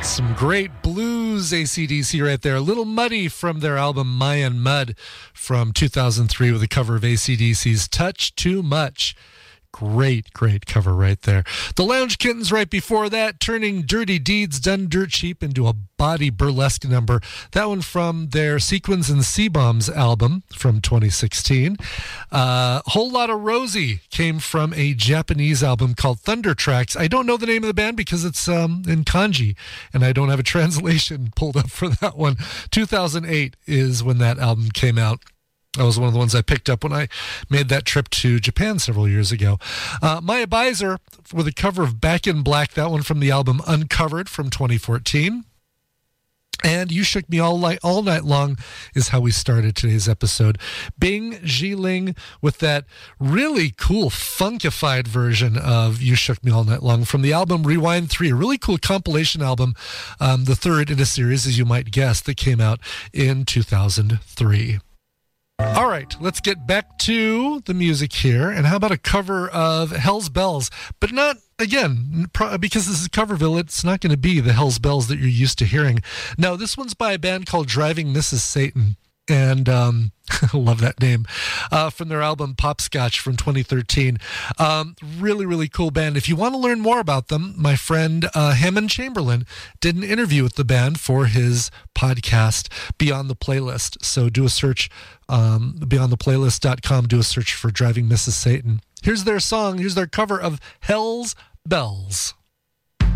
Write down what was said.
Some great blues AC/DC right there. A little Muddy from their album Mayan Mud from 2003 with a cover of AC/DC's Touch Too Much. Great cover right there. The Lounge Kittens right before that, turning Dirty Deeds Done Dirt Cheap into a body burlesque number. That one from their Sequins and C-Bombs album from 2016. Whole Lotta Rosie came from a Japanese album called Thunder Tracks. I don't know the name of the band because it's in kanji, and I don't have a translation pulled up for that one. 2008 is when that album came out. That was one of the ones I picked up when I made that trip to Japan several years ago. Maya Beiser with a cover of Back in Black, that one from the album Uncovered from 2014. And You Shook Me All Night Long is how we started today's episode. Bing Jiling with that really cool funkified version of You Shook Me All Night Long from the album Rewind 3, a really cool compilation album, the third in a series, as you might guess, that came out in 2003. All right, let's get back to the music here. And how about a cover of Hell's Bells? But not, again, because this is Coverville, it's not going to be the Hell's Bells that you're used to hearing. No, this one's by a band called Driving Mrs. Satan. And I love that name, from their album Popscotch from 2013. Really cool band. If you want to learn more about them, my friend Hammond Chamberlain did an interview with the band for his podcast, Beyond the Playlist. So do a search, beyondtheplaylist.com, do a search for Driving Mrs. Satan. Here's their song, here's their cover of Hell's Bells.